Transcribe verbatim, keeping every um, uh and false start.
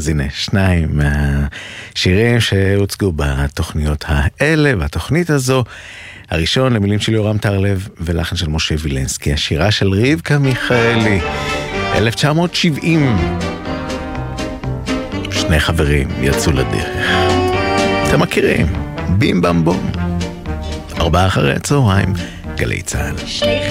אז הנה, שניים מהשירים שהוצגו בתוכניות האלה, בתוכנית הזו. הראשון למילים של יורם טרלב ולחן של משה וילנסקי, השירה של רבקה מיכאלי, אלף תשע מאות שבעים. שני חברים יצאו לדרך. אתם מכירים, בים במבום. ארבעה אחרי הצהריים, גלי צהל.